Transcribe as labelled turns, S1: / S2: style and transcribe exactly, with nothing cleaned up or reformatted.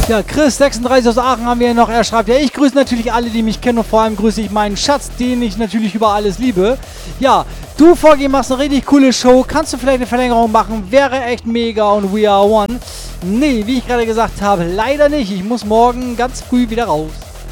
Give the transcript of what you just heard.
S1: Ja, Chris sechsunddreißig aus Aachen haben wir hier noch. Er schreibt, ja, ich grüße natürlich alle, die mich kennen und vor allem grüße ich meinen Schatz, den ich natürlich über alles liebe. Ja, du, Vorgehen, machst eine richtig coole Show. Kannst du vielleicht eine Verlängerung machen? Wäre echt mega und we are one. Nee, wie ich gerade gesagt habe, leider nicht. Ich muss morgen ganz früh wieder raus.